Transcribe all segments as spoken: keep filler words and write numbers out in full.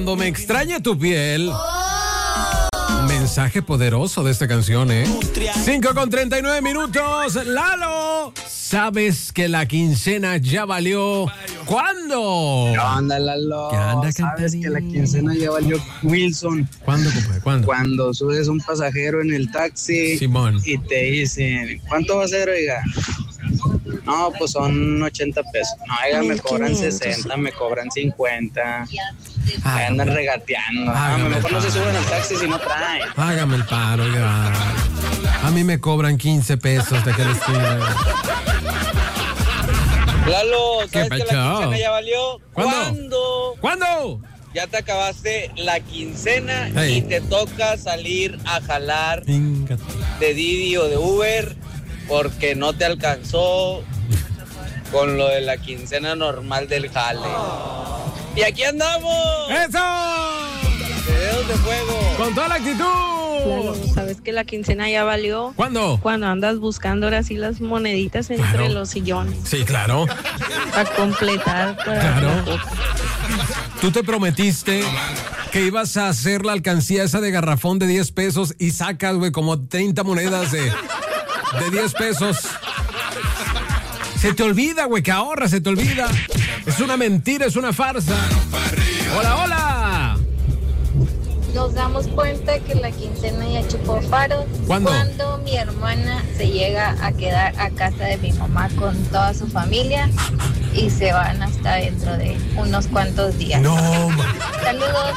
Cuando me extrañe tu piel. Mensaje poderoso de esta canción, ¿eh? cinco con treinta y nueve minutos. Lalo, ¿sabes que la quincena ya valió? ¿Cuándo? ¿Qué onda, Lalo? ¿Qué onda, ¿Sabes que la quincena ya valió, Wilson? ¿Cuándo, compadre? ¿Cuándo? Cuando subes un pasajero en el taxi, Simón, y te dicen, ¿cuánto va a ser, oiga? No, pues son ochenta pesos. No, oiga, me cobran sesenta, me cobran cincuenta. Ah, Me andan regateando. A lo mejor no se suben al taxi si no traen. Hágame el paro, oiga. A mí me cobran quince pesos de que les tire. Lalo, ¿Qué ¿sabes que la pacho? quincena ya valió? ¿Cuándo? ¿Cuándo? ¿Cuándo? Ya te acabaste la quincena Hey. y te toca salir a jalar Fíngate. de Didi o de Uber porque no te alcanzó con lo de la quincena normal del jale. Y aquí andamos. ¡Eso! Dedos de fuego. ¡Con toda la actitud! Claro, sabes que la quincena ya valió. ¿Cuándo? Cuando andas buscando ahora sí las moneditas entre Claro. los sillones Sí, claro. para completar. Para Claro. la copa. Tú te prometiste que ibas a hacer la alcancía esa de garrafón de diez pesos y sacas, güey, como treinta monedas de, de diez pesos. Se te olvida, güey, que ahorra, se te olvida. Es una mentira, es una farsa. Hola, hola. Nos damos cuenta que la quincena ya chupó faros. ¿Cuándo? Cuando mi hermana se llega a quedar a casa de mi mamá con toda su familia y se van hasta dentro de unos cuantos días. No, man. Saludos.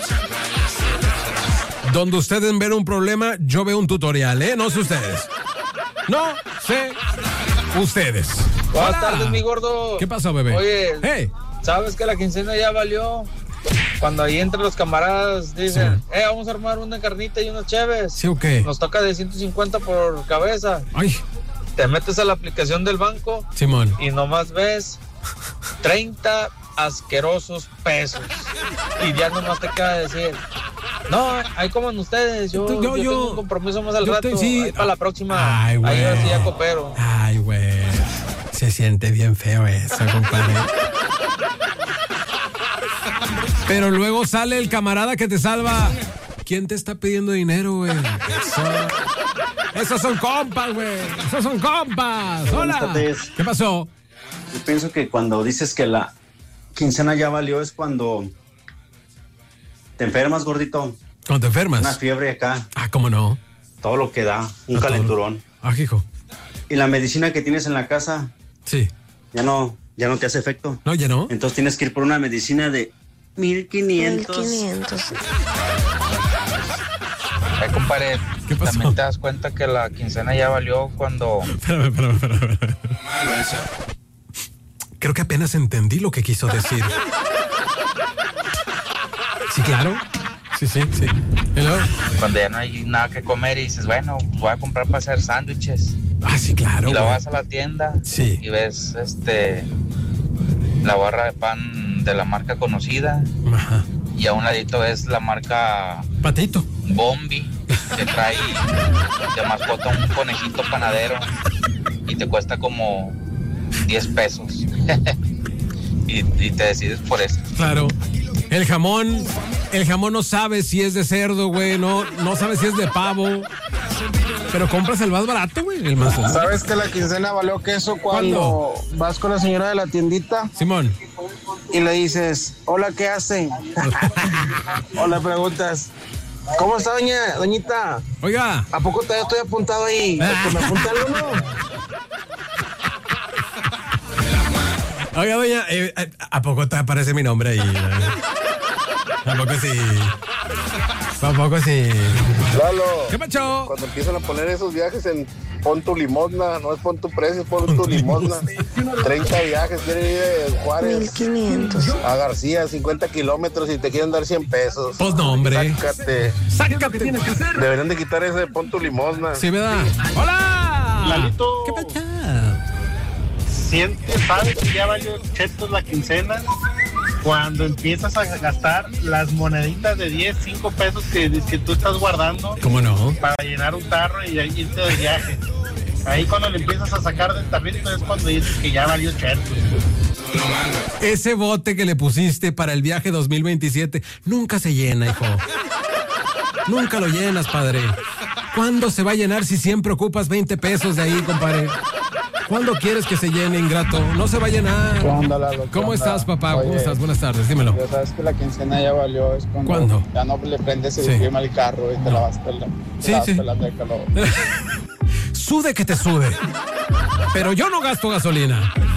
Donde ustedes ven un problema, yo veo un tutorial, ¿eh? No sé ustedes. No sé ustedes. Buenas Hola. tardes, mi gordo. ¿Qué pasó, bebé? Oye, Hey. ¿sabes que la quincena ya valió? Cuando ahí entre los camaradas dicen, Sí. eh, vamos a armar una carnita y unos cheves. ¿Sí o qué? Nos toca de ciento cincuenta por cabeza. Ay, Te metes a la aplicación del banco Simón. y nomás ves treinta asquerosos pesos. Y ya nomás te queda decir, no, ahí coman ustedes, yo, Yo- yo, yo- tengo un compromiso más al yo rato, te- sí. ahí para la próxima, Ay, güey. ahí ahora sí ya coopero. Ay, güey. Se siente bien feo eso, compadre. Pero luego sale el camarada que te salva. ¿Quién te está pidiendo dinero, güey? Eso. Esos son compas, güey. Esos son compas. Buenas Hola. tardes. ¿Qué pasó? Yo pienso que cuando dices que la quincena ya valió es cuando te enfermas, gordito. Cuando te enfermas. Una fiebre acá, Ah, ¿cómo no? todo lo que da, un Ah, calenturón. Ah, hijo. Y la medicina que tienes en la casa Sí. ya no, ya no te hace efecto. No, ya no. Entonces tienes que ir por una medicina de mil quinientos. mil quinientos. Ay, compadre, ¿Qué pasó? también te das cuenta que la quincena ya valió cuando... Espérame, espérame, espérame, espérame. Creo que apenas entendí lo que quiso decir. Sí, claro. Sí, sí, sí. Hello. Cuando ya no hay nada que comer y dices, bueno, voy a comprar para hacer sándwiches. Ah, sí, claro. Y luego güey. vas a la tienda Sí. y ves este la barra de pan de la marca conocida Ajá. y a un ladito ves la marca Patito. Bombi que trae de mascota un conejito panadero y te cuesta como diez pesos. y, y te decides por eso. Claro. El jamón, el jamón no sabe si es de cerdo, güey, no, no sabe si es de pavo. Pero compras el más barato, güey, el más barato. ¿Sabes que la quincena valió queso cuando vas con la señora de la tiendita Simón. y le dices, hola, ¿qué hace? O le preguntas, ¿cómo está, doña, doñita? Oiga. ¿A poco todavía estoy apuntado ahí? ¿Que me apunta el uno? Oiga, doña, eh, eh, ¿a poco te aparece mi nombre ahí? ¿A poco sí? ¿A poco sí? Lalo, ¿Qué pacho? cuando empiezan a poner esos viajes en pon tu limosna, no es pon tu precio, es pon tu limosna. treinta viajes, quieren ir de Juárez mil quinientos. a García, cincuenta kilómetros y te quieren dar cien pesos. Pues no, hombre. Sácate. Sácate. Deberían de quitar ese de pon tu limosna. Sí, ¿verdad? ¡Hola! Lalito. ¿Qué pacho? Sientes, sabes que ya valió chetos la quincena cuando empiezas a gastar las moneditas de diez, cinco pesos que, que tú estás guardando ¿Cómo no? para llenar un tarro y irte de viaje. Ahí cuando le empiezas a sacar del tarrito es cuando dices que ya valió chetos. Ese bote que le pusiste para el viaje dos mil veintisiete nunca se llena, hijo. Nunca lo llenas, padre. ¿Cuándo se va a llenar si siempre ocupas veinte pesos de ahí, compadre? ¿Cuándo quieres que se llene, ingrato? No se va a llenar. ¿Qué onda, Lalo? ¿Qué ¿Cómo onda? estás, papá? Oye, ¿Cómo estás? Buenas tardes, dímelo. Ya sabes que la quincena ya valió. Es cuando ¿Cuándo? ya no le prendes el Sí. clima al carro y te la vas pelando. Sí, sí. De calor. Sude que te sude. Pero yo no gasto gasolina.